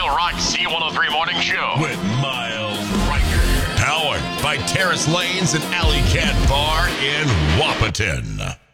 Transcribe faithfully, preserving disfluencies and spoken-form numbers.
Real Rock C one oh three Morning Show with Miles Riker. Powered by Terrace Lanes and Alley Cat Bar in Wahpeton.